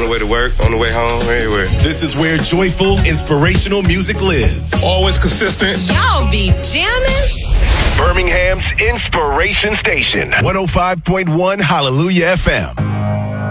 the way to work, on the way home, everywhere. This is where joyful, inspirational music lives. Always consistent. Y'all be jamming. Birmingham's Inspiration Station, 105.1 Hallelujah FM.